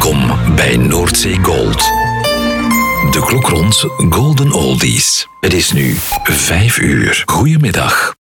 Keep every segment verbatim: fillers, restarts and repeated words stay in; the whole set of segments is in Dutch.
Welkom bij Noordzee Gold. De klok rond Golden Oldies. Het is nu vijf uur. Goedemiddag.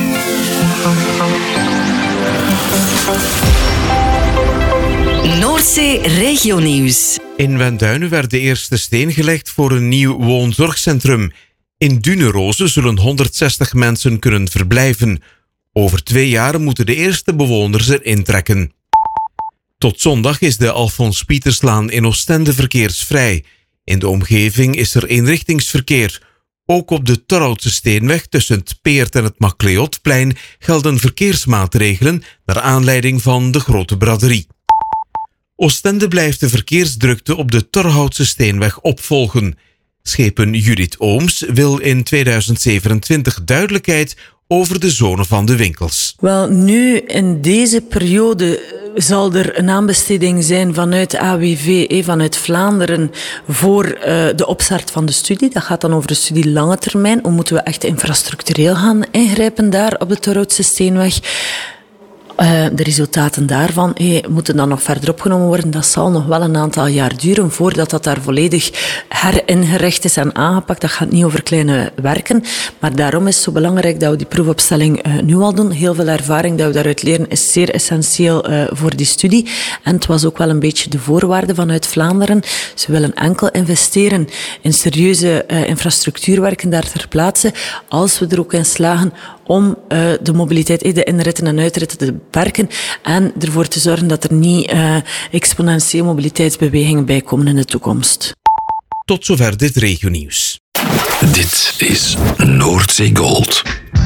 Noordzee Regionieuws. In Wenduinen werd de eerste steen gelegd voor een nieuw woonzorgcentrum. In Duneroze zullen honderdzestig mensen kunnen verblijven. Over twee jaar moeten de eerste bewoners erin trekken. Tot zondag is de Alfons Pieterslaan in Oostende verkeersvrij. In de omgeving is er eenrichtingsverkeer. Ook op de Torhoutse Steenweg tussen het Peert en het Macleodplein gelden verkeersmaatregelen naar aanleiding van de grote braderie. Oostende blijft de verkeersdrukte op de Torhoutse Steenweg opvolgen. Schepen Judith Ooms wil in tweeduizend zevenentwintig duidelijkheid over de zone van de winkels. Wel, nu in deze periode zal er een aanbesteding zijn vanuit A W V, vanuit Vlaanderen, voor uh, de opstart van de studie. Dat gaat dan over de studie lange termijn. Hoe moeten we echt infrastructureel gaan ingrijpen daar op de Torhoutse Steenweg? Uh, de resultaten daarvan hey, moeten dan nog verder opgenomen worden. Dat zal nog wel een aantal jaar duren voordat dat daar volledig heringericht is en aangepakt. Dat gaat niet over kleine werken. Maar daarom is het zo belangrijk dat we die proefopstelling uh, nu al doen. Heel veel ervaring dat we daaruit leren is zeer essentieel uh, voor die studie. En het was ook wel een beetje de voorwaarde vanuit Vlaanderen. Ze willen enkel investeren in serieuze uh, infrastructuurwerken daar ter plaatse, als we er ook in slagen om uh, de mobiliteit, de inritten en uitritten te beperken en ervoor te zorgen dat er niet uh, exponentieel mobiliteitsbewegingen bij komen in de toekomst. Tot zover dit regionieuws. Dit is Noordzee Gold.